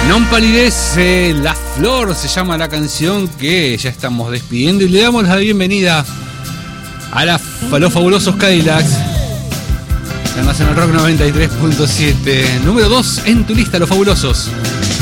Non palidece, La Flor se llama la canción que ya estamos despidiendo y le damos la bienvenida a los fabulosos Cadillacs. La Nacional Rock 93.7, número 2 en tu lista, los fabulosos.